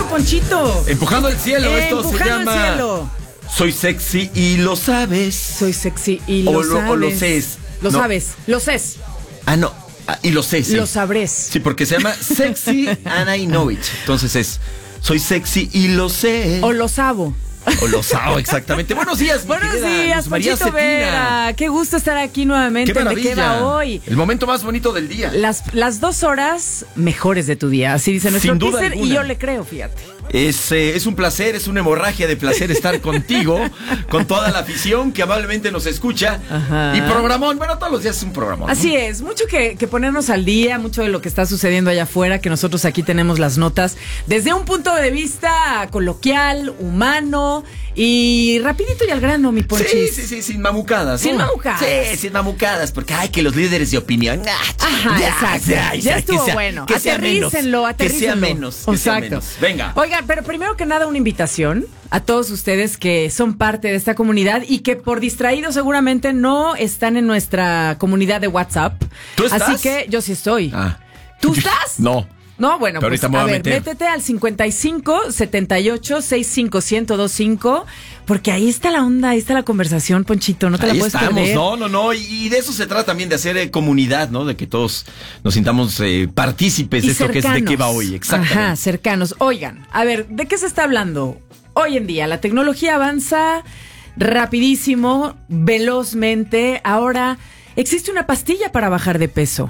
Ponchito? Empujando el cielo, esto se Empujando llama... el cielo. Soy sexy y lo sabes. Soy sexy y lo sabes. O lo sé. Lo No. sabes, lo sé. No. Y lo sé, sí. Lo sabrés. Sí, porque se llama Sexy and I Know It. Entonces es, soy sexy y lo sé. O lo sabo. O lo sabo, exactamente. Buenos días, mi Buenos querida días, Luz María Ponchito Cetina. Vera. Qué gusto estar aquí nuevamente. Qué maravilla. ¿De qué va hoy? El momento más bonito del día. Las 2 horas mejores de tu día. Así dice nuestro Sin duda teaser, alguna. y yo le creo, fíjate. Es un placer, es una hemorragia de placer estar contigo, con toda la afición que amablemente nos escucha. Ajá. Y programón, bueno, todos los días es un programón, ¿no? Así es, mucho que ponernos al día, mucho de lo que está sucediendo allá afuera, que nosotros aquí tenemos las notas desde un punto de vista coloquial, humano y rapidito y al grano, mi Ponchis. Sí, sin mamucadas, ¿no? Sin mamucadas. Sí, sin mamucadas, porque ay, que los líderes de opinión. Ajá, exacto. Ya estuvo bueno. Que sea menos. Aterrícenlo. Que sea menos. Exacto. Venga. Oigan, pero primero que nada una invitación a todos ustedes que son parte de esta comunidad y que por distraídos seguramente no están en nuestra comunidad de WhatsApp. ¿Tú estás? Así que yo sí estoy. ¿Tú estás? No. No, bueno, Pero pues ahorita me a voy a ver, meter. métete al 55 78 65 1025, porque ahí está la onda, ahí está la conversación, Ponchito, no te Ahí la puedes estamos, perder. no, y de eso se trata también, de hacer comunidad, ¿no? De que todos nos sintamos partícipes de Y esto que es de cercanos. qué va hoy, exactamente. Ajá, cercanos. Oigan, a ver, ¿de qué se está hablando? Hoy en día la tecnología avanza rapidísimo, velozmente. Ahora existe una pastilla para bajar de peso.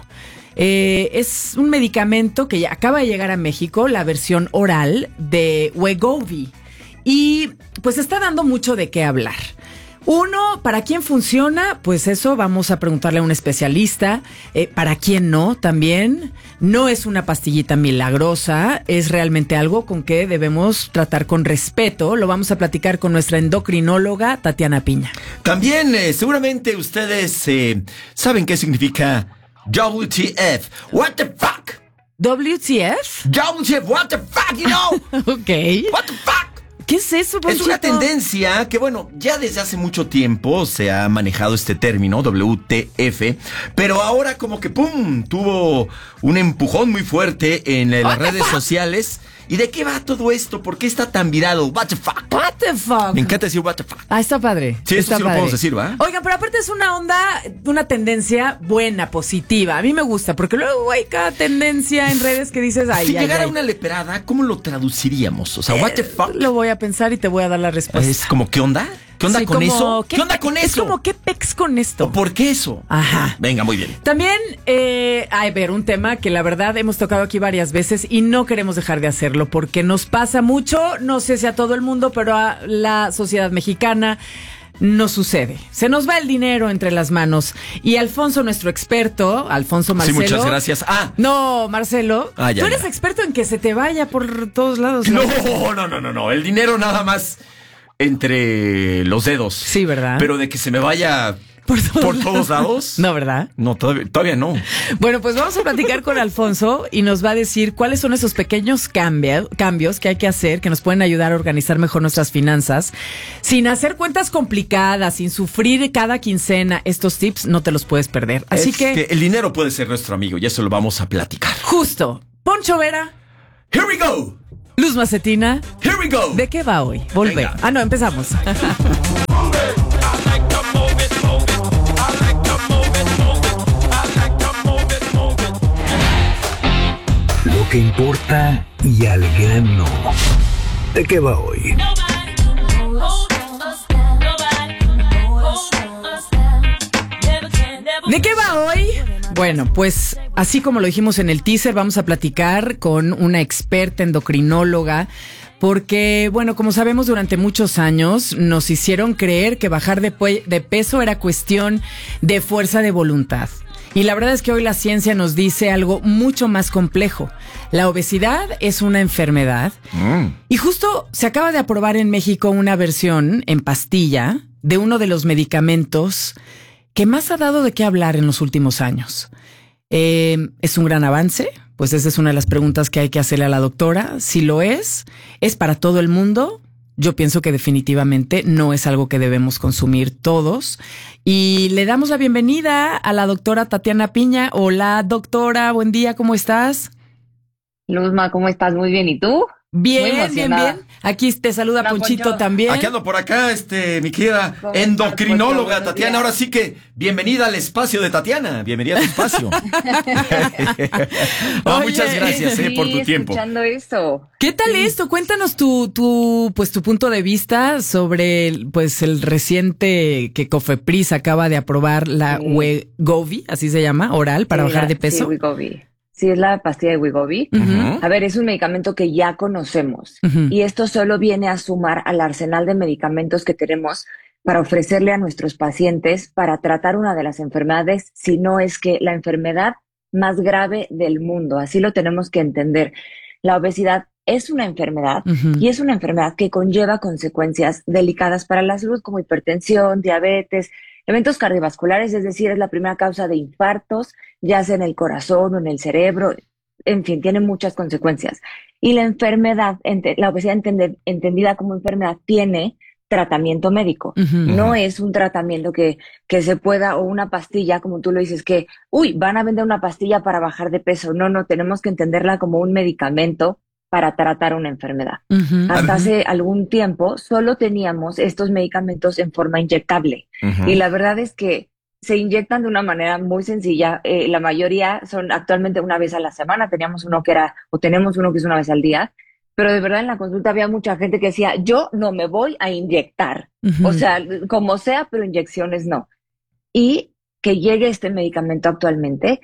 Es un medicamento que ya acaba de llegar a México, la versión oral de Wegovy. Y pues está dando mucho de qué hablar. Uno, ¿para quién funciona? Pues eso vamos a preguntarle a un especialista. ¿Para quién no? También no es una pastillita milagrosa, es realmente algo con que debemos tratar con respeto. Lo vamos a platicar con nuestra endocrinóloga Tatiana Piña. También seguramente ustedes saben qué significa WTF. What the fuck? ¿WTF? WTF, what the fuck, you know? Ok. What the fuck? ¿Qué es eso, Es Ponchito? una tendencia que, bueno, ya desde hace mucho tiempo se ha manejado este término, WTF, pero ahora como que, ¡pum!, tuvo un empujón muy fuerte en las redes sociales. ¿Y de qué va todo esto? ¿Por qué está tan virado? What the fuck? What the fuck? Me encanta decir what the fuck. Está padre. Sí, eso está sí lo padre. podemos decir, ¿va? Oigan, pero aparte es una onda, una tendencia buena, positiva. A mí me gusta, porque luego hay cada tendencia en redes que dices, ay, Si ay, llegara ay. una leperada, ¿cómo lo traduciríamos? O sea, what the fuck. Lo voy a pensar y te voy a dar la respuesta. Es como, ¿qué onda? ¿Qué onda Sí, con como, eso? ¿Qué onda con eso? Es como, ¿qué pex con esto? ¿O por qué eso? Ajá. Venga, muy bien. También, a ver, un tema que la verdad hemos tocado aquí varias veces y no queremos dejar de hacerlo porque nos pasa mucho, no sé si a todo el mundo, pero a la sociedad mexicana nos sucede. Se nos va el dinero entre las manos. Y Alfonso, nuestro experto, Alfonso Marcelo. Sí, muchas gracias. No, Marcelo, Ya, tú eres ya. experto en que se te vaya por todos lados. No. El dinero nada más entre los dedos. Sí, ¿verdad? Pero de que se me vaya por todos lados. No, ¿verdad? No, todavía no. Bueno, pues vamos a platicar con Alfonso y nos va a decir cuáles son esos pequeños cambios que hay que hacer, que nos pueden ayudar a organizar mejor nuestras finanzas, sin hacer cuentas complicadas, sin sufrir cada quincena. Estos tips no te los puedes perder. Así Es que el dinero puede ser nuestro amigo y eso lo vamos a platicar. justo, Poncho Vera, Here we go. Luz Macetina, Here we go. ¿de qué va hoy? Volver. Venga. No, empezamos. Lo que importa y al grano. ¿De qué va hoy? ¿De qué va hoy? Bueno, pues así como lo dijimos en el teaser, vamos a platicar con una experta endocrinóloga. Porque, bueno, como sabemos, durante muchos años nos hicieron creer que bajar de peso era cuestión de fuerza de voluntad. Y la verdad es que hoy la ciencia nos dice algo mucho más complejo. La obesidad es una enfermedad. Y justo se acaba de aprobar en México una versión en pastilla de uno de los medicamentos que más ha dado de qué hablar en los últimos años. ¿Es un gran avance? Pues esa es una de las preguntas que hay que hacerle a la doctora. Si lo es para todo el mundo. Yo pienso que definitivamente no es algo que debemos consumir todos. Y le damos la bienvenida a la doctora Tatiana Piña. Hola, doctora, buen día, ¿cómo estás? Luzma, ¿cómo estás? Muy bien, ¿y tú? Bien, bien, bien. Aquí te saluda Ponchito Poncho. también. Aquí ando por acá, mi querida ¿Cómo endocrinóloga estás, Poncho? Tatiana. Buenos Ahora sí que bienvenida al espacio de Tatiana. Bienvenida a tu espacio. No, Oye, muchas gracias por tu tiempo. Escuchando eso. ¿Qué tal esto? Cuéntanos tu punto de vista sobre el reciente que Cofepris acaba de aprobar la Sí. Wegovy, así se llama, oral, para Sí, bajar de Sí, peso. Wegovy. Sí, es la pastilla de Wegovy. Ujú, A ver, es un medicamento que ya conocemos ujú. y esto solo viene a sumar al arsenal de medicamentos que tenemos para ofrecerle a nuestros pacientes para tratar una de las enfermedades, si no es que la enfermedad más grave del mundo. Así lo tenemos que entender. La obesidad es una enfermedad Ujú. y es una enfermedad que conlleva consecuencias delicadas para la salud como hipertensión, diabetes, eventos cardiovasculares, es decir, es la primera causa de infartos, ya sea en el corazón o en el cerebro, en fin, tiene muchas consecuencias. Y la enfermedad, la obesidad entendida como enfermedad, tiene tratamiento médico. Ujú. No es un tratamiento que se pueda, o una pastilla, como tú lo dices, que, van a vender una pastilla para bajar de peso. No, tenemos que entenderla como un medicamento para tratar una enfermedad. Ujú, Hasta ujú. hace algún tiempo solo teníamos estos medicamentos en forma inyectable. Ujú. Y la verdad es que se inyectan de una manera muy sencilla. La mayoría son actualmente una vez a la semana. Tenemos uno que es una vez al día. Pero de verdad en la consulta había mucha gente que decía, yo no me voy a inyectar. Ujú. O sea, como sea, pero inyecciones no. Y que llegue este medicamento actualmente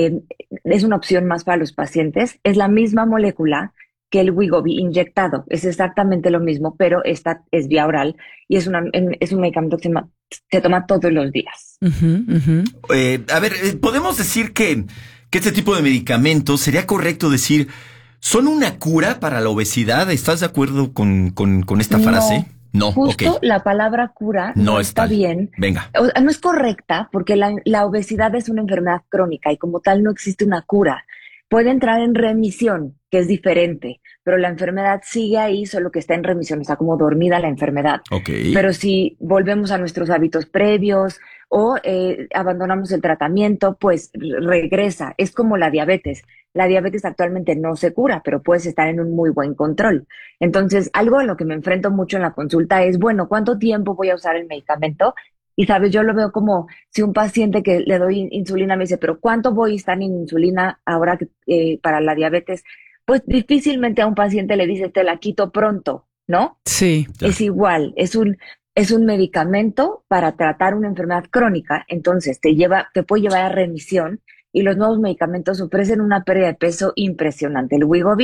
es una opción más para los pacientes. Es la misma molécula que el Wegovy inyectado. Es exactamente lo mismo, pero esta es vía oral y es un medicamento que se toma todos los días. Ujú, ujú. A ver, podemos decir que este tipo de medicamentos, sería correcto decir, son una cura para la obesidad. ¿Estás de acuerdo con esta frase? No, Justo ok. la palabra cura No no es está tal. bien. Venga. O sea, no es correcta porque la obesidad es una enfermedad crónica y como tal no existe una cura. Puede entrar en remisión, que es diferente, pero la enfermedad sigue ahí, solo que está en remisión, está como dormida la enfermedad. Ok. Pero si volvemos a nuestros hábitos previos o abandonamos el tratamiento, pues regresa. Es como la diabetes. La diabetes actualmente no se cura, pero puedes estar en un muy buen control. Entonces, algo a lo que me enfrento mucho en la consulta es, bueno, ¿cuánto tiempo voy a usar el medicamento? Y sabes, yo lo veo como si un paciente que le doy insulina me dice, pero ¿cuánto voy a estar en insulina ahora para la diabetes? Pues difícilmente a un paciente le dices, te la quito pronto, ¿no? Sí. Ya. Es igual, es un medicamento para tratar una enfermedad crónica, entonces te puede llevar a remisión y los nuevos medicamentos ofrecen una pérdida de peso impresionante.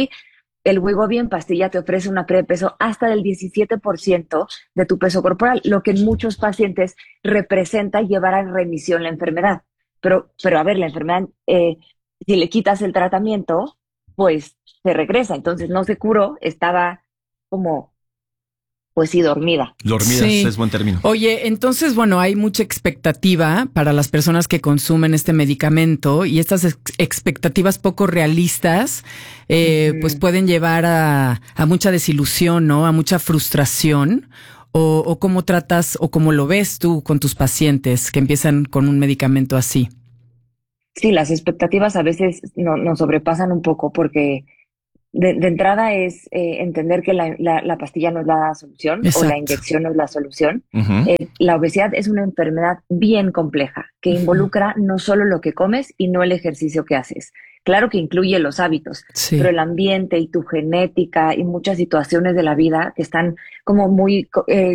El Wegovy en pastilla te ofrece una pérdida de peso hasta del 17% de tu peso corporal, lo que en muchos pacientes representa llevar a remisión la enfermedad. Pero a ver, la enfermedad, si le quitas el tratamiento, pues se regresa. Entonces no se curó, estaba como, pues sí, dormida. Dormidas Sí. es buen término. Oye, entonces, bueno, hay mucha expectativa para las personas que consumen este medicamento y estas expectativas poco realistas, pues pueden llevar a mucha desilusión, ¿no? A mucha frustración. O cómo tratas o cómo lo ves tú con tus pacientes que empiezan con un medicamento así. Sí, las expectativas a veces nos sobrepasan un poco porque de entrada es entender que la pastilla no es la solución o la Exacto. inyección no es la solución. Ujú. La obesidad es una enfermedad bien compleja que involucra no solo lo que comes y no el ejercicio que haces. Claro que incluye los hábitos, Sí. pero el ambiente y tu genética y muchas situaciones de la vida que están como muy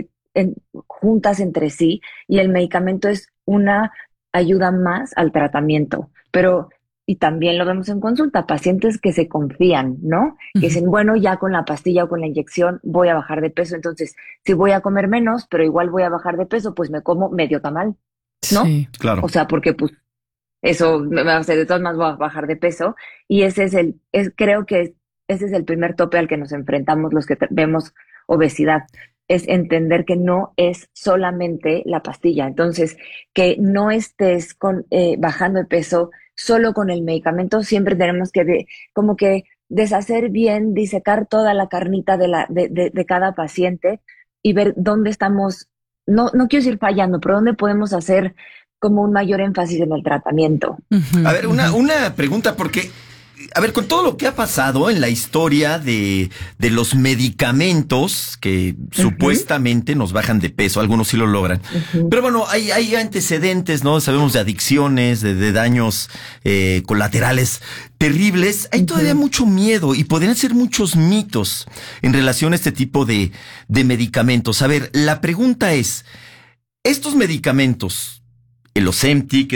juntas entre sí y el medicamento es una ayuda más al tratamiento. Y también lo vemos en consulta, pacientes que se confían, ¿no? Que dicen, bueno, ya con la pastilla o con la inyección voy a bajar de peso, entonces si voy a comer menos, pero igual voy a bajar de peso, pues me como medio tamal, ¿no? Sí. Claro. O sea, porque pues eso me va a hacer, de todas maneras voy a bajar de peso y creo que ese es el primer tope al que nos enfrentamos los que vemos obesidad, es entender que no es solamente la pastilla. Entonces, que no estés bajando de peso solo con el medicamento, siempre tenemos que como que deshacer bien, disecar toda la carnita de cada paciente y ver dónde estamos, no quiero decir fallando, pero dónde podemos hacer como un mayor énfasis en el tratamiento. Ujú, A ver, ujú. una pregunta, porque a ver, con todo lo que ha pasado en la historia de los medicamentos que supuestamente nos bajan de peso, algunos sí lo logran. Pero bueno, hay antecedentes, ¿no? Sabemos de adicciones, de daños colaterales terribles. Hay todavía mucho miedo y podrían ser muchos mitos en relación a este tipo de medicamentos. A ver, la pregunta es, estos medicamentos, el Ozempic,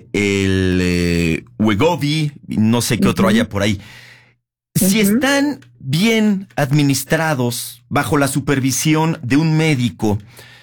el Wegovy, no sé qué otro haya por ahí. Si están bien administrados bajo la supervisión de un médico,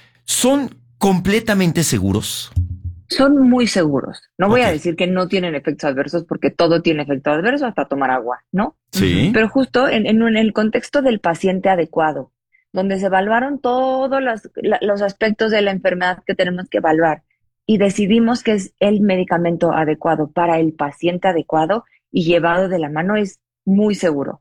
¿son completamente seguros? Son muy seguros. No voy a decir que no tienen efectos adversos porque todo tiene efecto adverso hasta tomar agua, ¿no? Sí. Pero justo en el contexto del paciente adecuado, donde se evaluaron todos los aspectos de la enfermedad que tenemos que evaluar, y decidimos que es el medicamento adecuado para el paciente adecuado y llevado de la mano, es muy seguro.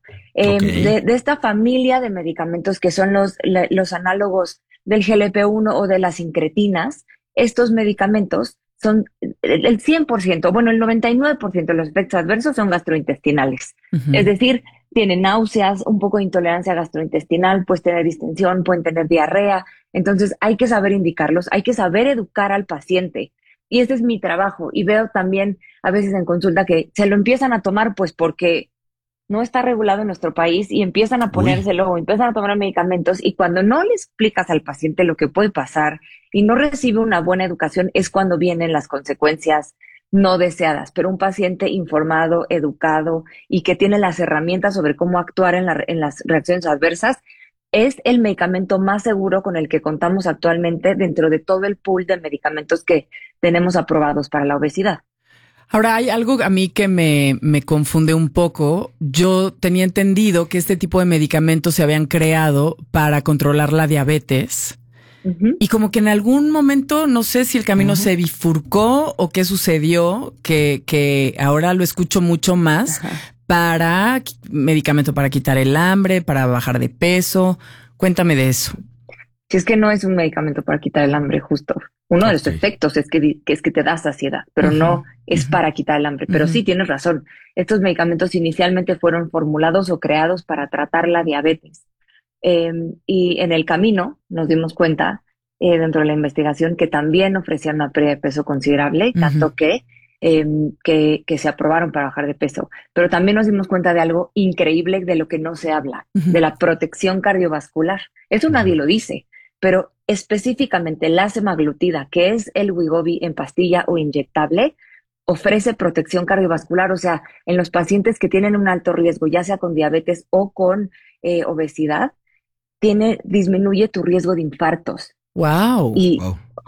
De esta familia de medicamentos que son los análogos del GLP-1 o de las incretinas, estos medicamentos son el 100%, bueno, el 99% de los efectos adversos son gastrointestinales. Es decir, tienen náuseas, un poco de intolerancia gastrointestinal, pueden tener distensión, pueden tener diarrea. Entonces hay que saber indicarlos, hay que saber educar al paciente. Y ese es mi trabajo. Y veo también a veces en consulta que se lo empiezan a tomar pues porque no está regulado en nuestro país y empiezan a ponérselo o empiezan a tomar medicamentos, y cuando no le explicas al paciente lo que puede pasar y no recibe una buena educación es cuando vienen las consecuencias no deseadas. Pero un paciente informado, educado y que tiene las herramientas sobre cómo actuar en las reacciones adversas es el medicamento más seguro con el que contamos actualmente dentro de todo el pool de medicamentos que tenemos aprobados para la obesidad. Ahora, hay algo a mí que me confunde un poco. Yo tenía entendido que este tipo de medicamentos se habían creado para controlar la diabetes. Y como que en algún momento, no sé si el camino se bifurcó o qué sucedió, que ahora lo escucho mucho más para medicamento para quitar el hambre, para bajar de peso. Cuéntame de eso. Si es que no es un medicamento para quitar el hambre, justo. Uno de los efectos es que te da saciedad, pero no es para quitar el hambre. Pero sí, tienes razón. Estos medicamentos inicialmente fueron formulados o creados para tratar la diabetes. Y en el camino nos dimos cuenta, dentro de la investigación, que también ofrecían una pérdida de peso considerable, tanto que se aprobaron para bajar de peso. Pero también nos dimos cuenta de algo increíble de lo que no se habla, de la protección cardiovascular. Eso nadie lo dice, pero específicamente la semaglutida, que es el Wegovy en pastilla o inyectable, ofrece protección cardiovascular. O sea, en los pacientes que tienen un alto riesgo, ya sea con diabetes o con obesidad, disminuye tu riesgo de infartos. Wow. Y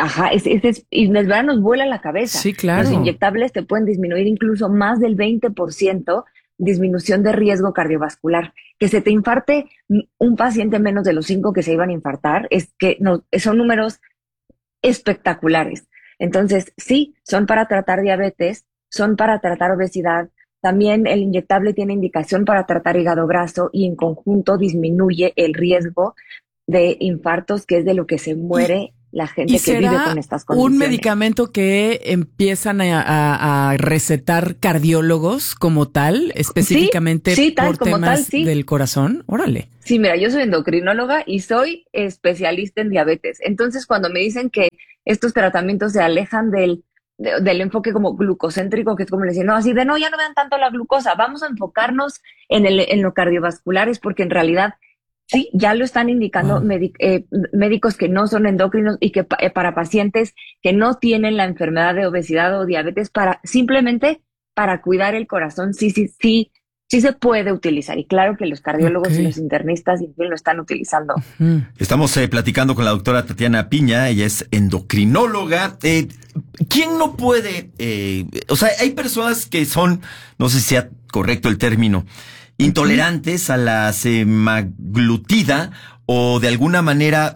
y de verdad nos vuela la cabeza. Sí, claro. Los inyectables te pueden disminuir incluso más del 20% disminución de riesgo cardiovascular. Que se te infarte un paciente menos de los 5 que se iban a infartar, son números espectaculares. Entonces, sí, son para tratar diabetes, son para tratar obesidad. También el inyectable tiene indicación para tratar hígado graso y en conjunto disminuye el riesgo de infartos, que es de lo que se muere la gente que vive con estas condiciones. ¿Un medicamento que empiezan a recetar cardiólogos como tal, específicamente por temas del corazón? Órale. Sí, mira, yo soy endocrinóloga y soy especialista en diabetes. Entonces, cuando me dicen que estos tratamientos se alejan del enfoque como glucocéntrico, que es como le dicen, ya no vean tanto la glucosa, vamos a enfocarnos en lo cardiovasculares, porque en realidad sí, ya lo están indicando médicos que no son endocrinos y que para pacientes que no tienen la enfermedad de obesidad o diabetes, simplemente para cuidar el corazón, sí se puede utilizar. Y claro que los cardiólogos y los internistas lo están utilizando. Estamos platicando con la doctora Tatiana Piña, ella es endocrinóloga. ¿Quién no puede? Hay personas que son, no sé si sea correcto el término, intolerantes a la semaglutida, o de alguna manera,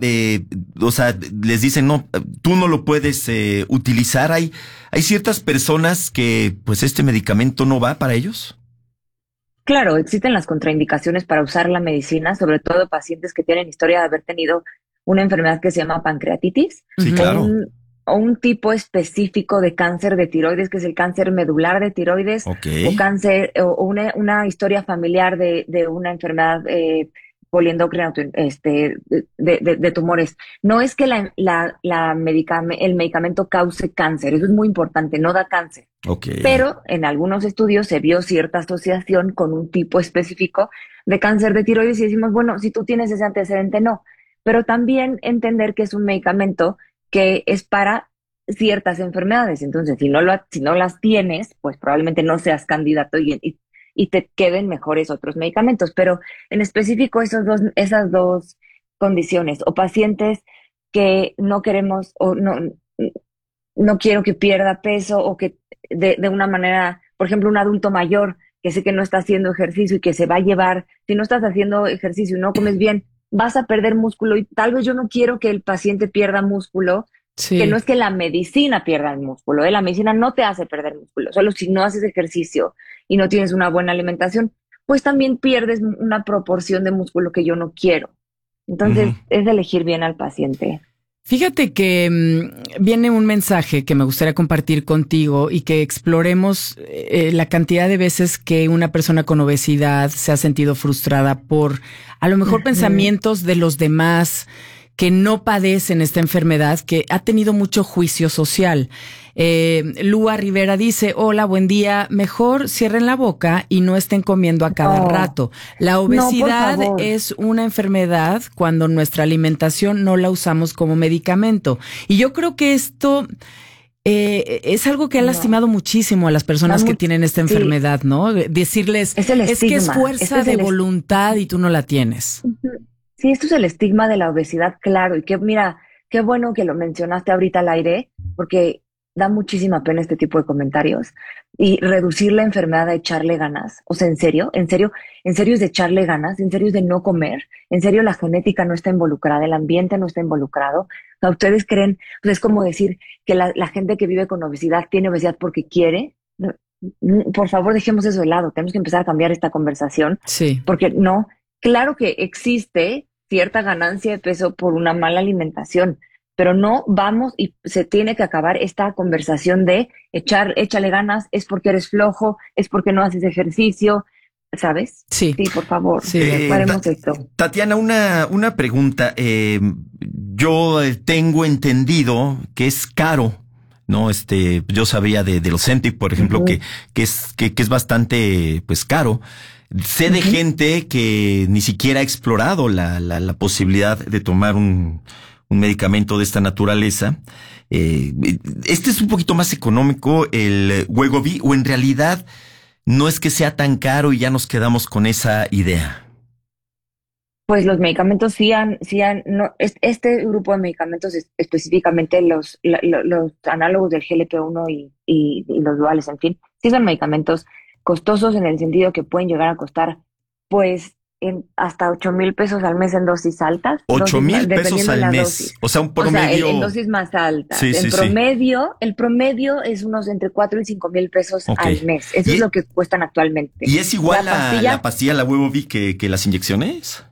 les dicen, no, tú no lo puedes utilizar. Hay ciertas personas que, pues, este medicamento no va para ellos. Claro, existen las contraindicaciones para usar la medicina, sobre todo pacientes que tienen historia de haber tenido una enfermedad que se llama pancreatitis. Sí, claro. o un tipo específico de cáncer de tiroides, que es el cáncer medular de tiroides, Ok. o cáncer, o una historia familiar de una enfermedad poliendocrina, de tumores. No es que el medicamento cause cáncer, eso es muy importante, no da cáncer. Ok. Pero en algunos estudios se vio cierta asociación con un tipo específico de cáncer de tiroides y decimos, bueno, si tú tienes ese antecedente, no. Pero también entender que es un medicamento que es para ciertas enfermedades. Entonces, si no las tienes, pues probablemente no seas candidato y te queden mejores otros medicamentos. Pero en específico esas dos condiciones o pacientes que no queremos o no quiero que pierda peso o que de una manera, por ejemplo, un adulto mayor que sé que no está haciendo ejercicio y que se va a llevar, si no estás haciendo ejercicio y no comes bien, vas a perder músculo y tal vez yo no quiero que el paciente pierda músculo, que no Sí. es que la medicina pierda el músculo, la medicina no te hace perder músculo, solo si no haces ejercicio y no tienes una buena alimentación, pues también pierdes una proporción de músculo que yo no quiero. Entonces, Ujú. es de elegir bien al paciente. Fíjate que viene un mensaje que me gustaría compartir contigo y que exploremos la cantidad de veces que una persona con obesidad se ha sentido frustrada por a lo mejor Ujú. pensamientos de los demás que no padecen esta enfermedad, que ha tenido mucho juicio social. Lua Rivera dice, hola, buen día, mejor cierren la boca y no estén comiendo a cada Oh, rato. La no, por obesidad favor. es una enfermedad cuando nuestra alimentación no la usamos como medicamento. Y yo creo que esto es algo que ha No, lastimado muchísimo a las da personas que mucho, tienen esta sí, enfermedad, ¿no? Decirles, es el es que es estigma, este fuerza es de el voluntad y tú no la tienes. Ujú. Sí, esto es el estigma de la obesidad, claro, y que mira, qué bueno que lo mencionaste ahorita al aire, porque da muchísima pena este tipo de comentarios y reducir la enfermedad a echarle ganas. O sea, en serio es de echarle ganas, en serio es de no comer, en serio la genética no está involucrada, el ambiente no está involucrado. O sea, ustedes creen, pues es como decir que la gente que vive con obesidad tiene obesidad porque quiere. No, por favor, dejemos eso de lado, tenemos que empezar a cambiar esta conversación, Sí. porque no. Claro que existe cierta ganancia de peso por una mala alimentación, pero no vamos y se tiene que acabar esta conversación de échale ganas, es porque eres flojo, es porque no haces ejercicio, ¿sabes? Sí, Sí, por favor, sí, de acuerdo. paremos esto. Tatiana, una pregunta. Yo tengo entendido que es caro, ¿no? Yo sabía de los Ozempic, por ejemplo, Ujú, que es bastante, pues, caro. Sé de ujú. gente que ni siquiera ha explorado la posibilidad de tomar un medicamento de esta naturaleza. Eh, este es un poquito más económico, el Wegovy, o en realidad no es que sea tan caro y ya nos quedamos con esa idea. Pues los medicamentos no, este grupo de medicamentos, específicamente los análogos del GLP-1 y los duales, en fin, sí son medicamentos costosos en el sentido que pueden llegar a costar, pues, hasta 8,000 pesos al mes en dosis altas, 8,000 pesos dependiendo de al la mes. dosis. O sea, un O sea, en promedio. dosis más altas. Sí, sí, sí. El promedio es unos entre 4,000 y 5,000 pesos Ok. al mes. Eso es lo ¿Y, que cuestan actualmente. y es igual La la pastilla pastilla, la Wegovy, que las inyecciones?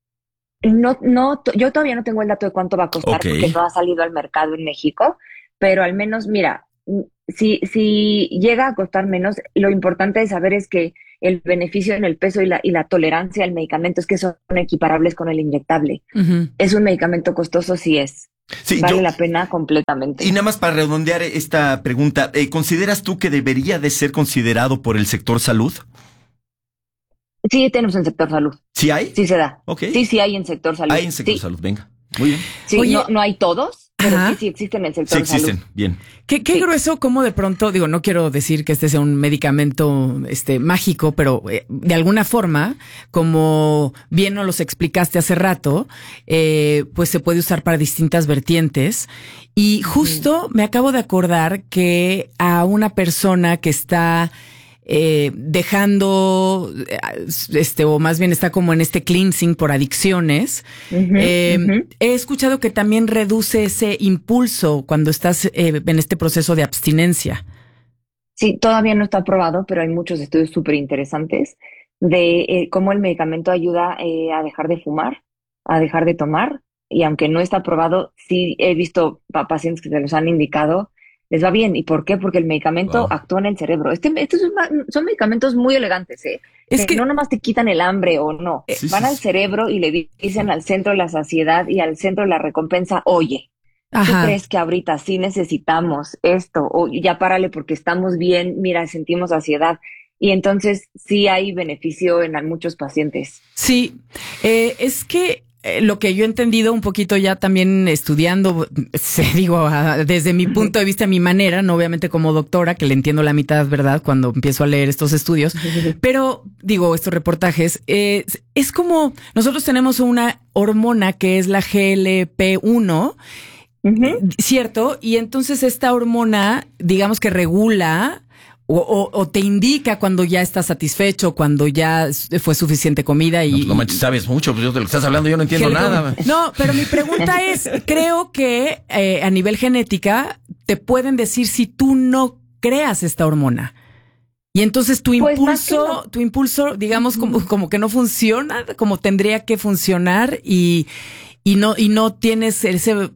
yo todavía no tengo el dato de cuánto va a Ok. costar porque no ha salido al mercado en México, pero al menos, mira, si llega a costar menos, lo importante de saber es que el beneficio en el peso y la tolerancia al medicamento es que son equiparables con el inyectable. Ujú. Es un medicamento costoso, sí es. Sí, Vale la pena completamente. y nada más para redondear esta pregunta, ¿consideras tú que debería de ser considerado por el sector salud? Sí, tenemos en sector salud. ¿Sí hay? Sí se da. Ok. Sí hay en sector salud. Hay en sector Sí, salud, venga. Muy bien. sí, Oye, no hay todos, pero ajá. sí existen en el Sí sector salud. existen. Bien. Qué Sí. grueso como de pronto, digo, no quiero decir que este sea un medicamento mágico, pero de alguna forma, como bien nos los explicaste hace rato, pues se puede usar para distintas vertientes. Y justo me acabo de acordar que a una persona que está dejando, o más bien está como en este cleansing por adicciones. Ujú, ujú. He escuchado que también reduce ese impulso cuando estás en este proceso de abstinencia. Sí, todavía no está aprobado, pero hay muchos estudios súper interesantes de cómo el medicamento ayuda a dejar de fumar, a dejar de tomar, y aunque no está aprobado, sí he visto pacientes que se los han indicado, les va bien. ¿Y por qué? Porque el medicamento Wow. actúa en el cerebro. Estos son medicamentos muy elegantes, ¿eh? Es que, No nomás te quitan el hambre o no, Sí, van sí, al sí. cerebro y le dicen al centro de la saciedad y al centro de la recompensa, oye, ¿tú ajá. crees que ahorita sí necesitamos esto? O ya párale porque estamos bien, mira, sentimos saciedad. Y entonces sí hay beneficio en muchos pacientes. Sí, es que lo que yo he entendido un poquito ya también estudiando, desde mi punto de vista, mi manera, no obviamente como doctora, que le entiendo la mitad, ¿verdad? Cuando empiezo a leer estos estudios, pero digo, estos reportajes, es como nosotros tenemos una hormona que es la GLP-1, ¿cierto? Y entonces esta hormona, digamos que regula o te indica cuando ya estás satisfecho, cuando ya fue suficiente comida y... No manches, sabes mucho, pues yo de lo que estás hablando yo no entiendo GLP-1. nada. No, pero mi pregunta es, creo que a nivel genética te pueden decir si tú no creas esta hormona. Y entonces tu Pues más que impulso, digamos, como que no funciona como tendría que funcionar y no tienes ese...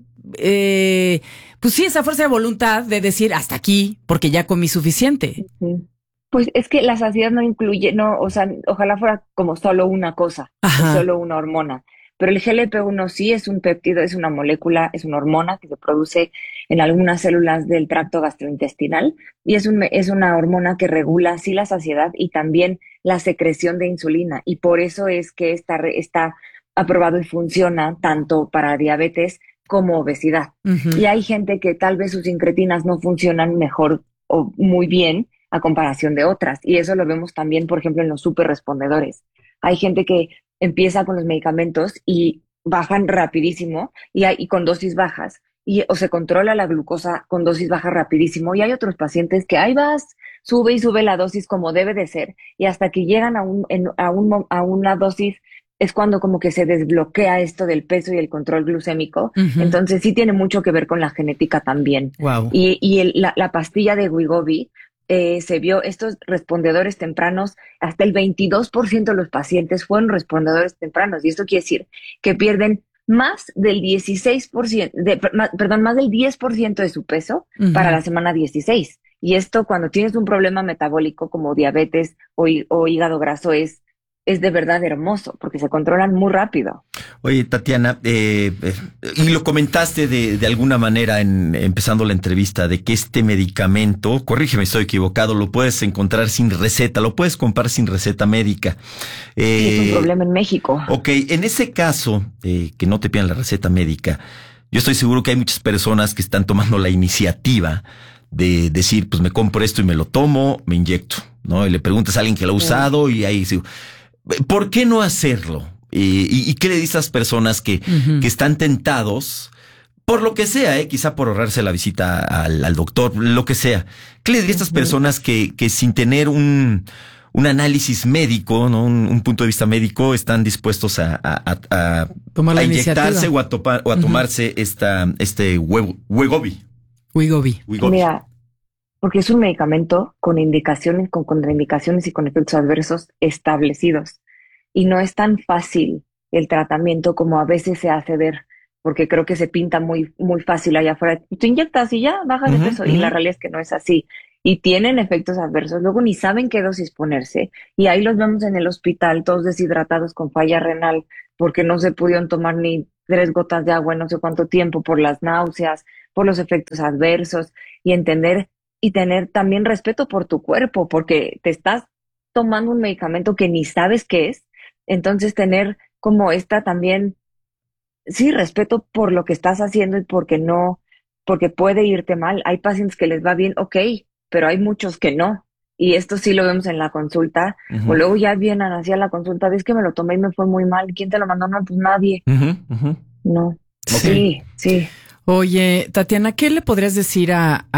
pues sí, esa fuerza de voluntad de decir hasta aquí, porque ya comí suficiente. Ujú. Pues es que la saciedad no incluye, no, o sea, ojalá fuera como solo una cosa, Ajá. solo una hormona. Pero el GLP-1 sí es un péptido, es una molécula, es una hormona que se produce en algunas células del tracto gastrointestinal y es una hormona que regula sí la saciedad y también la secreción de insulina. Y por eso es que está aprobado y funciona tanto para diabetes como obesidad. Uh-huh. Y hay gente que tal vez sus incretinas no funcionan mejor o muy bien a comparación de otras. Y eso lo vemos también, por ejemplo, en los superrespondedores. Hay gente que empieza con los medicamentos y bajan rapidísimo y con dosis bajas. O se controla la glucosa con dosis bajas rapidísimo. Y hay otros pacientes que ahí vas, sube y sube la dosis como debe de ser. Y hasta que llegan a una dosis es cuando como que se desbloquea esto del peso y el control glucémico. Uh-huh. Entonces sí tiene mucho que ver con la genética también. Wow. Y la pastilla de Wegovy se vio estos respondedores tempranos, hasta el 22% de los pacientes fueron respondedores tempranos. Y esto quiere decir que pierden más del 16%, más del 10% de su peso Uh-huh. para la semana 16. Y esto cuando tienes un problema metabólico como diabetes o hígado graso es de verdad hermoso, porque se controlan muy rápido. Oye, Tatiana, y lo comentaste de alguna manera empezando la entrevista, de que este medicamento, corrígeme, estoy equivocado, lo puedes encontrar sin receta, lo puedes comprar sin receta médica. Y es un problema en México. Ok, en ese caso, que no te pidan la receta médica, yo estoy seguro que hay muchas personas que están tomando la iniciativa de decir, pues me compro esto y me lo tomo, me inyecto, ¿no? Y le preguntas a alguien que lo ha usado y ahí sí. ¿Por qué no hacerlo? ¿Y qué le dices a esas personas que están tentados, por lo que sea, quizá por ahorrarse la visita al doctor, lo que sea? ¿Qué le dirías a estas personas que sin tener un análisis médico, ¿no? Un punto de vista médico, están dispuestos a tomar la inyectarse o a tomarse Wegovy? Wegovy. Mira, porque es un medicamento con indicaciones, con contraindicaciones y con efectos adversos establecidos. Y no es tan fácil el tratamiento como a veces se hace ver, porque creo que se pinta muy, muy fácil allá afuera. Te inyectas y ya bajas de peso. Y la realidad es que no es así. Y tienen efectos adversos. Luego ni saben qué dosis ponerse. Y ahí los vemos en el hospital, todos deshidratados con falla renal, porque no se pudieron tomar ni 3 gotas de agua en no sé cuánto tiempo, por las náuseas, por los efectos adversos. Y entender y tener también respeto por tu cuerpo, porque te estás tomando un medicamento que ni sabes qué es. Entonces tener como esta también, sí, respeto por lo que estás haciendo y porque puede irte mal. Hay pacientes que les va bien, ok, pero hay muchos que no. Y esto sí lo vemos en la consulta. O luego ya vienen hacia la consulta, ves que me lo tomé y me fue muy mal. ¿Quién te lo mandó? No, pues nadie. No. Okay. Sí. Oye, Tatiana, ¿qué le podrías decir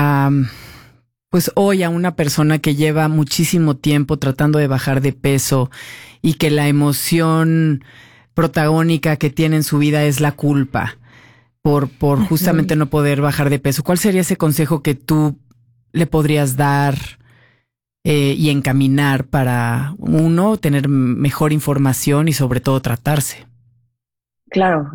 pues hoy a una persona que lleva muchísimo tiempo tratando de bajar de peso y que la emoción protagónica que tiene en su vida es la culpa por justamente no poder bajar de peso? ¿Cuál sería ese consejo que tú le podrías dar y encaminar para uno tener mejor información y sobre todo tratarse? Claro,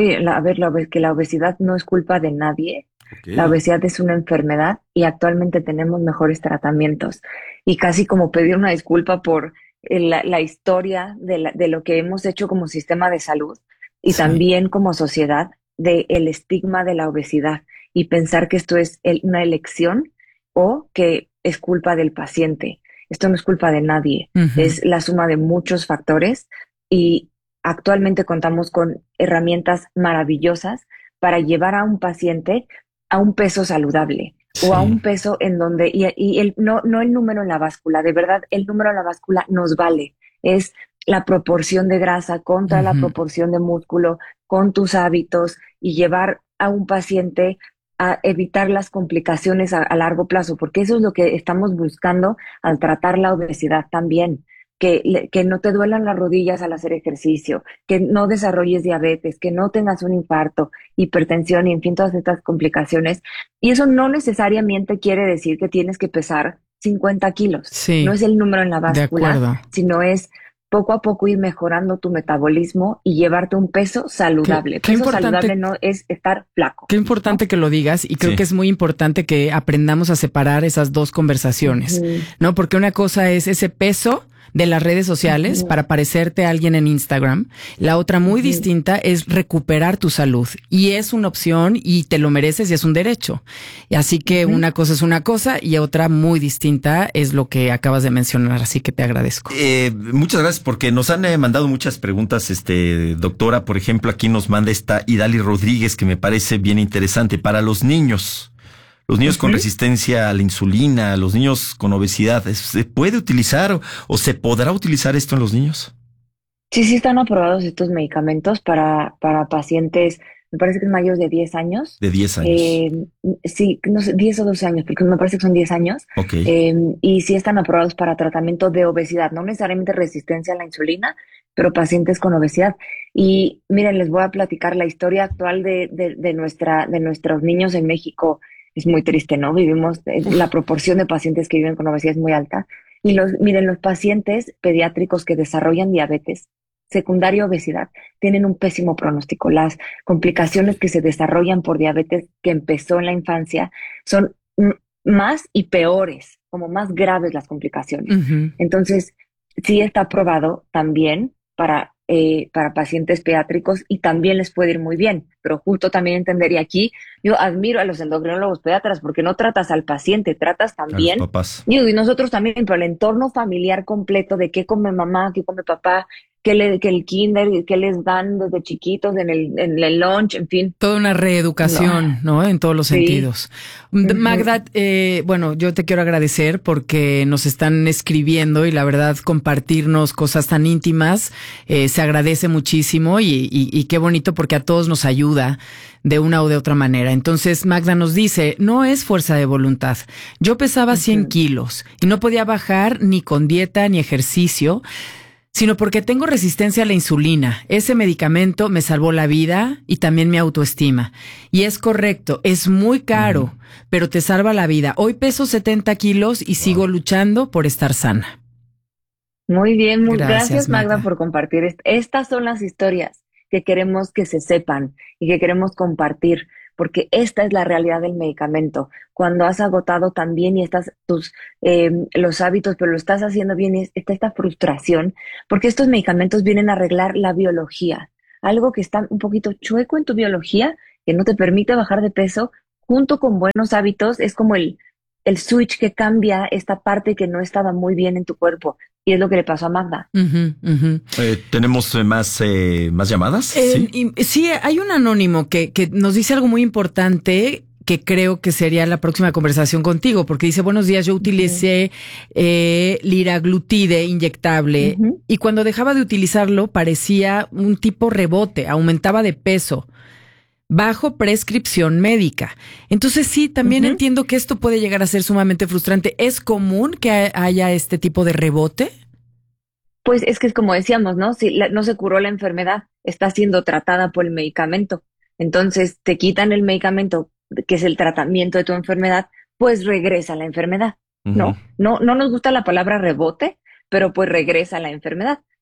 que la obesidad no es culpa de nadie. La Ok. obesidad es una enfermedad y actualmente tenemos mejores tratamientos. Y casi como pedir una disculpa por la historia de lo que hemos hecho como sistema de salud y Sí. también como sociedad de el estigma de la obesidad y pensar que esto es una elección o que es culpa del paciente. Esto no es culpa de nadie, Ujú. es la suma de muchos factores y actualmente contamos con herramientas maravillosas para llevar a un paciente a un peso saludable o a Sí. un peso en donde, no el número en la báscula, de verdad, el número en la báscula nos vale, es la proporción de grasa contra la Ujú. proporción de músculo, con tus hábitos y llevar a un paciente a evitar las complicaciones a largo plazo, porque eso es lo que estamos buscando al tratar la obesidad también. Que no te duelan las rodillas al hacer ejercicio, que no desarrolles diabetes, que no tengas un infarto, hipertensión y en fin, todas estas complicaciones. Y eso no necesariamente quiere decir que tienes que pesar 50 kilos. No Sí, es el número en la de báscula, acuerdo. sino es poco a poco ir mejorando tu metabolismo y llevarte un peso saludable. Qué Peso saludable importante. no es estar flaco, Qué ¿no? importante que lo digas y creo Sí. que es muy importante que aprendamos a separar esas dos conversaciones, Ujú, ¿no? Porque una cosa es ese peso de las redes sociales ujú, para parecerte a alguien en Instagram. La otra muy ujú. distinta es recuperar tu salud y es una opción y te lo mereces y es un derecho. Y así que Ujú. una cosa es una cosa y otra muy distinta es lo que acabas de mencionar, así que te agradezco. Muchas gracias porque nos han mandado muchas preguntas, doctora. Por ejemplo, aquí nos manda esta Idali Rodríguez que me parece bien interesante. Para los niños con Ujú. resistencia a la insulina, los niños con obesidad, ¿se puede utilizar o se podrá utilizar esto en los niños? Sí, sí están aprobados estos medicamentos para pacientes, me parece que es mayores de 10 años. De 10 años. eh, sí, no sé, 10 o 12 años, porque me parece que son 10 años. Ok. Y sí están aprobados para tratamiento de obesidad, no necesariamente resistencia a la insulina, pero pacientes con obesidad. Y miren, les voy a platicar la historia actual de nuestros niños en México. Es muy triste, ¿no? La proporción de pacientes que viven con obesidad es muy alta. Miren, los pacientes pediátricos que desarrollan diabetes secundaria obesidad tienen un pésimo pronóstico. Las complicaciones que se desarrollan por diabetes que empezó en la infancia son más y peores, como más graves las complicaciones. Ujú. Entonces, sí está aprobado también para pacientes pediátricos y también les puede ir muy bien. Pero justo también entendería aquí, yo admiro a los endocrinólogos pediatras porque no tratas al paciente, tratas A los también, papás. digo, y nosotros también, pero el entorno familiar completo de qué come mamá, qué come papá, que el kinder, que les dan desde chiquitos en el lunch, en fin. Toda una No, reeducación, ¿no? En todos los sí. sentidos. Ujú. Magda, bueno, yo te quiero agradecer porque nos están escribiendo y la verdad compartirnos cosas tan íntimas se agradece muchísimo y qué bonito porque a todos nos ayuda de una o de otra manera. Entonces Magda nos dice, no es fuerza de voluntad. Yo pesaba 100 Ujú. kilos y no podía bajar ni con dieta ni ejercicio, sino porque tengo resistencia a la insulina. Ese medicamento me salvó la vida y también mi autoestima. Y es correcto, es muy Ujú. caro, pero te salva la vida. Hoy peso 70 kilos y sigo Wow. luchando por estar sana. Muy bien, Gracias, gracias Magda Magda. por compartir. Estas son las historias que queremos que se sepan y que queremos compartir, porque esta es la realidad del medicamento. Cuando has agotado también y estás los hábitos, pero lo estás haciendo bien, está esta frustración, porque estos medicamentos vienen a arreglar la biología, algo que está un poquito chueco en tu biología, que no te permite bajar de peso, junto con buenos hábitos, es como el switch que cambia esta parte que no estaba muy bien en tu cuerpo. Y es lo que le pasó a Magda. Ujú, ujú. ¿Tenemos más llamadas? Sí. Sí, hay un anónimo que nos dice algo muy importante que creo que sería la próxima conversación contigo, porque dice, buenos días, yo Ujú, utilicé liraglutide inyectable ujú, y cuando dejaba de utilizarlo parecía un tipo rebote, aumentaba de peso, bajo prescripción médica. Entonces sí, también ujú. entiendo que esto puede llegar a ser sumamente frustrante. ¿Es común que haya este tipo de rebote? Pues es que es como decíamos, ¿no? Si no se curó la enfermedad, está siendo tratada por el medicamento. Entonces te quitan el medicamento, que es el tratamiento de tu enfermedad, pues regresa la enfermedad, Ujú. ¿no? No, no nos gusta la palabra rebote, pero pues regresa la enfermedad.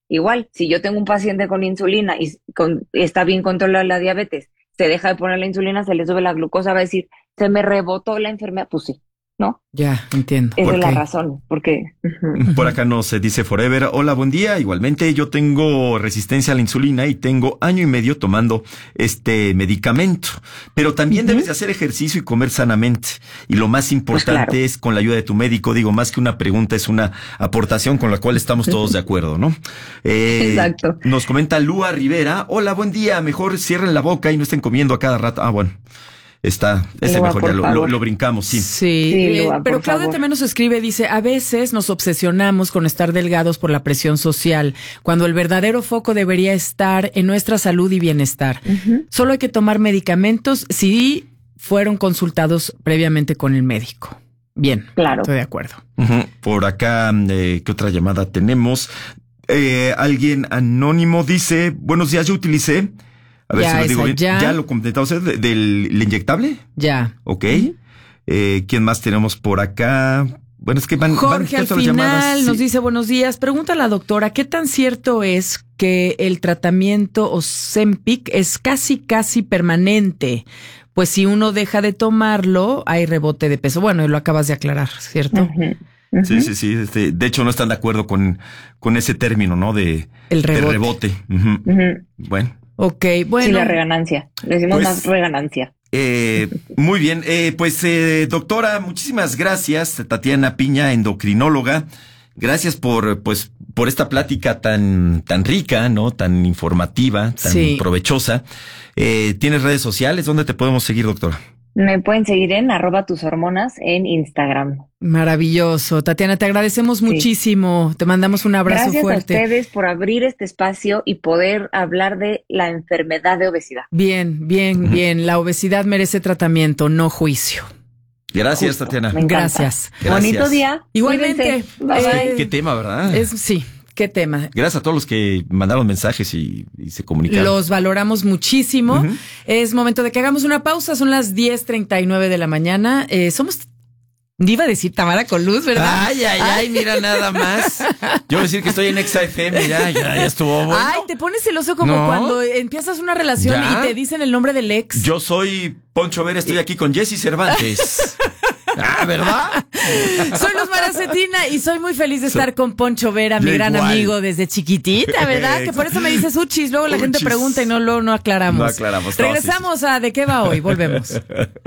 Igual, si yo tengo un paciente con insulina y está bien controlada la diabetes, se deja de poner la insulina, se le sube la glucosa, va a decir, se me rebotó la enfermedad. Pues sí, ¿no? Ya, entiendo. Esa es la razón, porque... Por acá nos dice Forever, hola, buen día. Igualmente yo tengo resistencia a la insulina y tengo 1 año y medio tomando este medicamento. Pero también debes de hacer ejercicio y comer sanamente. Y lo más importante es con la ayuda de tu médico. Digo, más que una pregunta, es una aportación con la cual estamos todos de acuerdo, ¿no? Exacto. Nos comenta Lua Rivera, hola, buen día. Mejor cierren la boca y no estén comiendo a cada rato. Ah, bueno. Ese mejor ya lo brincamos, sí. Sí, pero Claudia también nos escribe, dice, a veces nos obsesionamos con estar delgados por la presión social, cuando el verdadero foco debería estar en nuestra salud y bienestar. Solo hay que tomar medicamentos si fueron consultados previamente con el médico. Bien, claro. Estoy de acuerdo. Por acá, ¿qué otra llamada tenemos? Alguien anónimo dice, buenos días, yo utilicé... A ver si lo digo bien. ¿Ya lo completamos? ¿Del inyectable? Ya. Ok. ¿Quién más tenemos por acá? Bueno, es que Jorge al final nos dice, buenos días. Pregunta a la doctora, ¿qué tan cierto es que el tratamiento Ozempic es casi permanente? Pues si uno deja de tomarlo, hay rebote de peso. Bueno, lo acabas de aclarar, ¿cierto? Sí. De hecho, no están de acuerdo con ese término, ¿no? De rebote. Bueno. Ok, bueno. Sí, la reganancia. Le decimos más reganancia. Muy bien. Doctora, muchísimas gracias. Tatiana Piña, endocrinóloga. Gracias por esta plática tan rica, ¿no? Tan informativa, tan provechosa. ¿Tienes redes sociales? ¿Dónde te podemos seguir, doctora? Me pueden seguir en @tushormonas en Instagram. Maravilloso. Tatiana, te agradecemos muchísimo. Te mandamos un abrazo fuerte. Gracias a ustedes por abrir este espacio y poder hablar de la enfermedad de obesidad. Bien. La obesidad merece tratamiento, no juicio. Gracias, Tatiana. Gracias. Bonito día. Igualmente. Qué tema, ¿verdad? Sí. ¿Qué tema? Gracias a todos los que mandaron mensajes y se comunicaron. Los valoramos muchísimo. Es momento de que hagamos una pausa. Son las 10:39 de la mañana. Iba a decir Tamara con luz, ¿verdad? Ay, mira nada más. Yo voy a decir que estoy en Exa FM, ya estuvo bueno. Ay, te pones celoso como cuando empiezas una relación y te dicen el nombre del ex. Yo soy Poncho Vera, estoy aquí con Jessy Cervantes. ¿Verdad? Soy Luz Maracetina y soy muy feliz de estar con Poncho Vera, mi gran amigo desde chiquitita, ¿verdad? Que por eso me dices uchis, luego la gente pregunta y no aclaramos. No aclaramos. Regresamos a ¿De qué va hoy? Volvemos.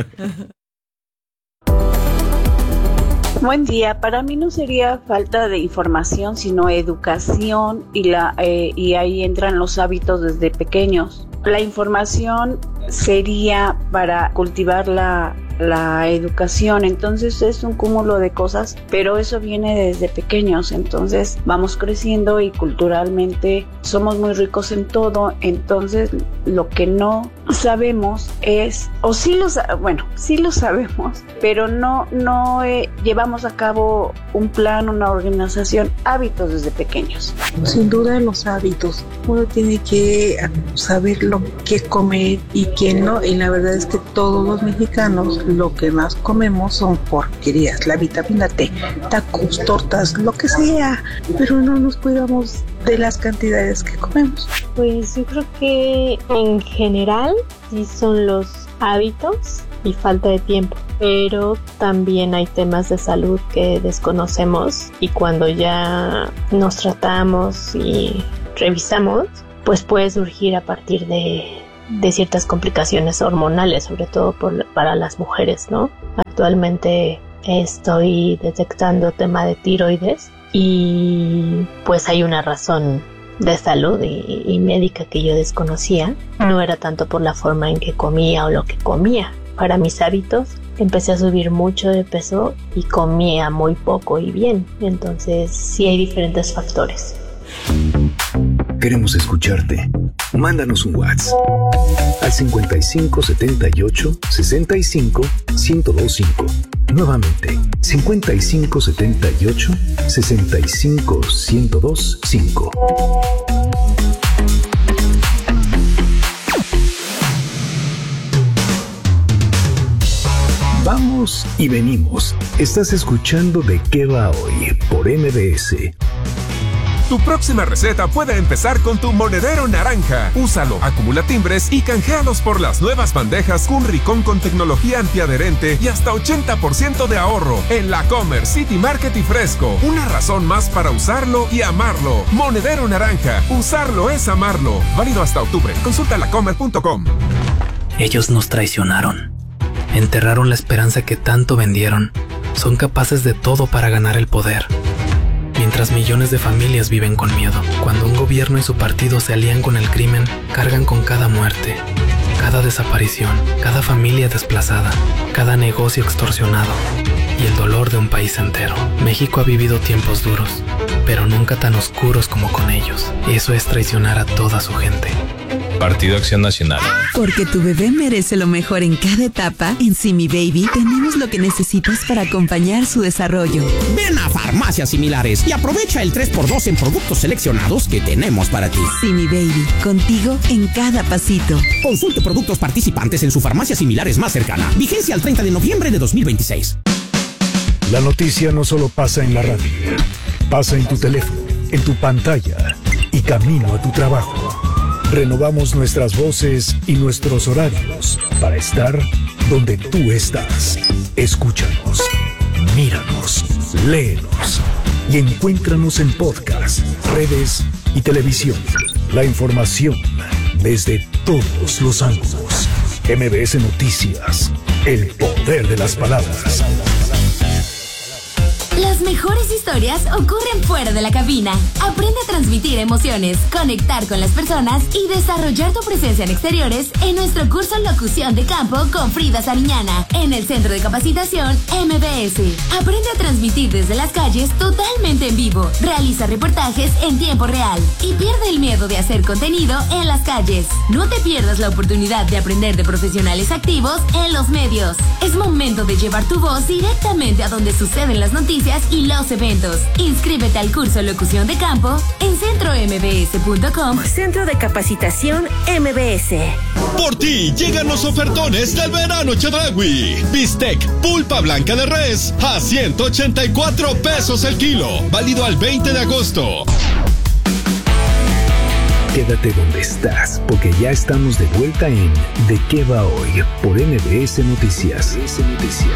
Buen día. Para mí no sería falta de información, sino educación y ahí entran los hábitos desde pequeños. La información sería para cultivar la educación, entonces es un cúmulo de cosas, pero eso viene desde pequeños, entonces vamos creciendo y culturalmente somos muy ricos en todo, entonces lo que no sabemos es, o sí lo sabemos, pero no llevamos a cabo un plan, una organización, hábitos desde pequeños. Sin duda los hábitos, uno tiene que saber lo que comer y qué no, y la verdad es que todos los mexicanos lo que más comemos son porquerías, la vitamina T, tacos, tortas, lo que sea, pero no nos cuidamos de las cantidades que comemos. Pues yo creo que en general sí son los hábitos y falta de tiempo, pero también hay temas de salud que desconocemos y cuando ya nos tratamos y revisamos, pues puede surgir a partir de ciertas complicaciones hormonales, sobre todo para las mujeres, ¿no? Actualmente estoy detectando tema de tiroides y pues hay una razón de salud y médica que yo desconocía. No era tanto por la forma en que comía o lo que comía. Para mis hábitos empecé a subir mucho de peso y comía muy poco y bien. Entonces sí hay diferentes factores. Queremos escucharte. Mándanos un WhatsApp al 55 78 65 1025. Nuevamente, 55 78 65 1025. Vamos y venimos. Estás escuchando De qué va hoy por MBS. Tu próxima receta puede empezar con tu monedero naranja. Úsalo, acumula timbres y canjealos por las nuevas bandejas Cunricón con tecnología antiadherente y hasta 80% de ahorro en La Comer, City Market y Fresco. Una razón más para usarlo y amarlo. Monedero naranja. Usarlo es amarlo. Válido hasta octubre. Consulta lacomer.com. Ellos nos traicionaron. Enterraron la esperanza que tanto vendieron. Son capaces de todo para ganar el poder. Mientras millones de familias viven con miedo. Cuando un gobierno y su partido se alían con el crimen, cargan con cada muerte, cada desaparición, cada familia desplazada, cada negocio extorsionado y el dolor de un país entero. México ha vivido tiempos duros, pero nunca tan oscuros como con ellos. Eso es traicionar a toda su gente. Partido Acción Nacional. Porque tu bebé merece lo mejor en cada etapa, en Simi Baby tenemos lo que necesitas para acompañar su desarrollo. Ven a Farmacias Similares y aprovecha el 3x2 en productos seleccionados que tenemos para ti. Simi Baby, contigo en cada pasito. Consulte productos participantes en su farmacia Similares más cercana. Vigencia al 30 de noviembre de 2026. La noticia no solo pasa en la radio, pasa en tu teléfono, en tu pantalla y camino a tu trabajo. Renovamos nuestras voces y nuestros horarios para estar donde tú estás. Escúchanos, míranos, léenos y encuéntranos en podcast, redes y televisión. La información desde todos los ángulos. MBS Noticias, el poder de las palabras. Las mejores historias ocurren fuera de la cabina. Aprende a transmitir emociones, conectar con las personas y desarrollar tu presencia en exteriores en nuestro curso Locución de Campo con Frida Sariñana en el Centro de Capacitación MBS. Aprende a transmitir desde las calles totalmente en vivo. Realiza reportajes en tiempo real y pierde el miedo de hacer contenido en las calles. No te pierdas la oportunidad de aprender de profesionales activos en los medios. Es momento de llevar tu voz directamente a donde suceden las noticias y los eventos. Inscríbete al curso Locución de Campo en centrombs.com. Centro de Capacitación MBS. Por ti llegan los ofertones del verano Chedraui. Bistec pulpa blanca de res a 184 pesos el kilo. Válido al 20 de agosto. Quédate donde estás, porque ya estamos de vuelta en ¿De qué va hoy? Por MBS Noticias.